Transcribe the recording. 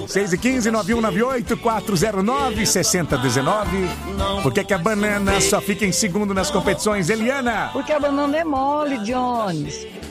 6h15, 9198-409-6019. Por que a banana só fica em segundo nas competições, Eliana? Porque a banana é mole, Jones.